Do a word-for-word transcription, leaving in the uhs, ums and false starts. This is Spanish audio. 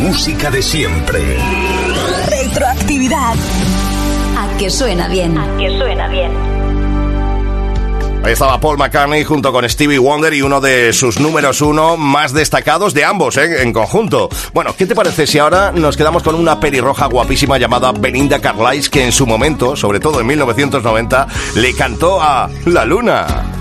música de siempre. Retroactividad. A que suena bien. A que suena bien. Ahí estaba Paul McCartney junto con Stevie Wonder y uno de sus números uno más destacados de ambos, ¿eh? En conjunto. Bueno, ¿qué te parece si ahora nos quedamos con una pelirroja guapísima llamada Belinda Carlisle, que en su momento, sobre todo en mil novecientos noventa, le cantó a La Luna?